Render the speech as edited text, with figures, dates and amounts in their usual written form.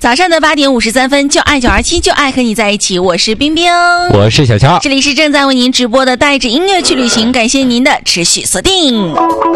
早上的8点53分，就爱927，就爱和你在一起。我是冰冰， 我是小乔， 这里是正在为您直播的带着音乐去旅行，感谢您的持续锁定。